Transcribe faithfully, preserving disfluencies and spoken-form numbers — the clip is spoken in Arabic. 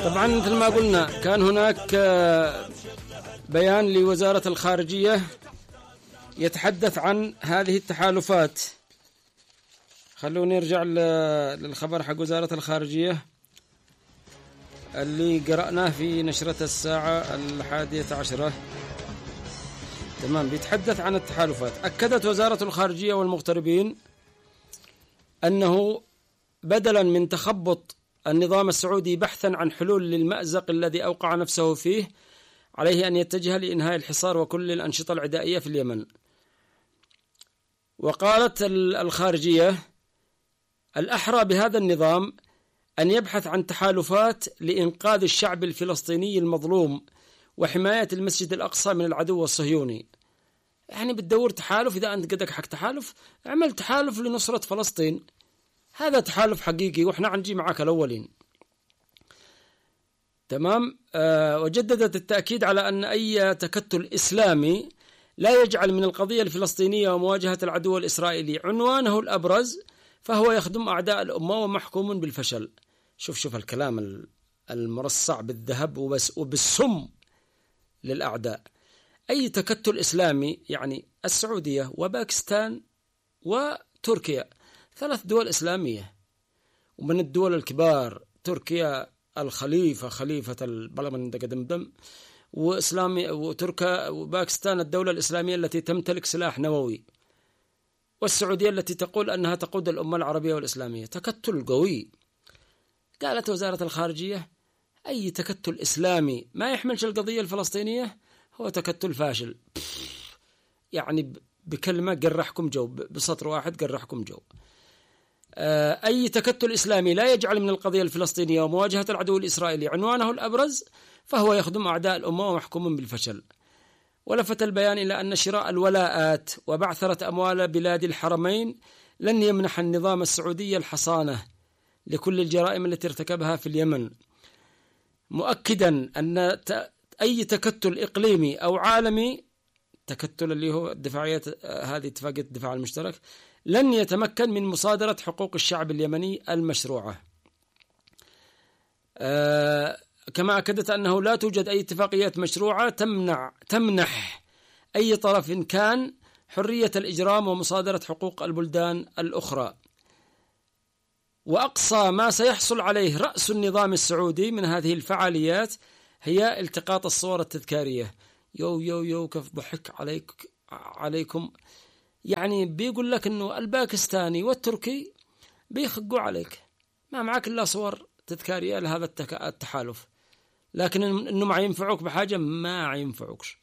طبعا مثل ما قلنا كان هناك بيان لوزارة الخارجية يتحدث عن هذه التحالفات. خلوني نرجع للخبر حق وزارة الخارجية اللي قرأناه في نشرة الساعة الحادية عشرة. تمام، بيتحدث عن التحالفات. أكدت وزارة الخارجية والمغتربين أنه بدلا من تخبط النظام السعودي بحثا عن حلول للمأزق الذي أوقع نفسه فيه، عليه أن يتجه لإنهاء الحصار وكل الأنشطة العدائية في اليمن. وقالت الخارجية الأحرى بهذا النظام أن يبحث عن تحالفات لإنقاذ الشعب الفلسطيني المظلوم وحماية المسجد الأقصى من العدو الصهيوني. يعني بتدور تحالف، إذا أنت قدك حق تحالف اعمل تحالف لنصرة فلسطين، هذا تحالف حقيقي وإحنا عنجي معك الأولين. تمام. أه وجددت التأكيد على أن أي تكتل إسلامي لا يجعل من القضية الفلسطينية ومواجهة العدو الإسرائيلي عنوانه الأبرز فهو يخدم أعداء الأمة ومحكوم بالفشل. شوف شوف الكلام المرصع بالذهب وبس وبالسم للأعداء. أي تكتل إسلامي يعني السعودية وباكستان وتركيا، ثلاث دول إسلامية، ومن الدول الكبار تركيا الخليفة خليفة البلمن دقدمدم، وإسلامي وتركيا وباكستان الدولة الإسلامية التي تمتلك سلاح نووي، والسعودية التي تقول أنها تقود الأمة العربية والإسلامية. تكتل قوي. قالت وزارة الخارجية أي تكتل إسلامي ما يحملش القضية الفلسطينية هو تكتل فاشل. يعني بكلمة قرحكم جو، بسطر واحد قرحكم جو. أي تكتل إسلامي لا يجعل من القضية الفلسطينية ومواجهة العدو الإسرائيلي عنوانه الأبرز فهو يخدم أعداء الأمة ومحكوم بالفشل. ولفت البيان إلى أن شراء الولاءات وبعثرة أموال بلاد الحرمين لن يمنح النظام السعودي الحصانة لكل الجرائم التي ارتكبها في اليمن، مؤكدا أن أي تكتل إقليمي أو عالمي، تكتل اللي هو الدفاعية هذه اتفاقية الدفاع المشترك، لن يتمكن من مصادرة حقوق الشعب اليمني المشروعة. آه كما أكدت أنه لا توجد أي اتفاقيات مشروعة تمنع تمنح أي طرف كان حرية الإجرام ومصادرة حقوق البلدان الأخرى. وأقصى ما سيحصل عليه رأس النظام السعودي من هذه الفعاليات هي التقاط الصور التذكارية. يو يو يو كيف ضحك عليك عليكم. يعني بيقول لك أنه الباكستاني والتركي بيخقوا عليك، ما معك إلا صور تذكارية لهذا التحالف، لكن أنه ما ينفعوك بحاجة ما ينفعوكش.